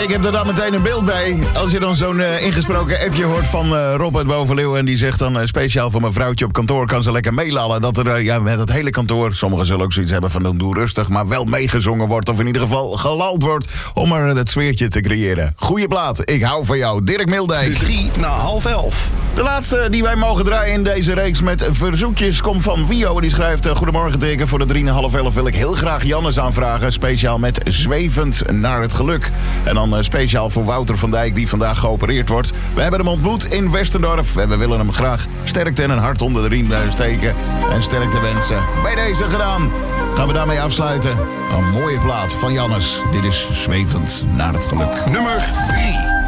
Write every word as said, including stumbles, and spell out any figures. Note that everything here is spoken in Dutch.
Ik heb er dan meteen een beeld bij. Als je dan zo'n uh, ingesproken appje hoort van uh, Robert Bovenleeuw... en die zegt dan uh, speciaal voor mijn vrouwtje op kantoor... kan ze lekker meelallen dat er uh, ja, met het hele kantoor... sommigen zullen ook zoiets hebben van dan doe rustig... maar wel meegezongen wordt of in ieder geval gelald wordt... om er het sfeertje te creëren. Goeie plaat, ik hou van jou. Dirk Mildijk. De drie na half elf. De laatste die wij mogen draaien in deze reeks met verzoekjes... komt van Wio. Die schrijft... Uh, Goedemorgen teken, voor de drie na half elf wil ik heel graag Jannes aanvragen. Speciaal met Zwevend naar het geluk. En dan uh, speciaal voor Wouter van Dijk die vandaag geopereerd wordt. We hebben hem ontmoet in Westendorf. En we willen hem graag sterkte en een hart onder de riem steken. En sterkte wensen. Bij deze gedaan. Gaan we daarmee afsluiten. Een mooie plaat van Jannes. Dit is Zwevend naar het geluk. Nummer drie.